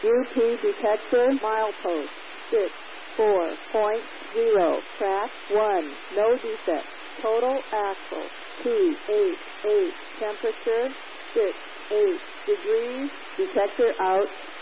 UP detector milepost 64.0. Track 1. No defect. Total axle 288. Temperature 68 degrees. Detector out.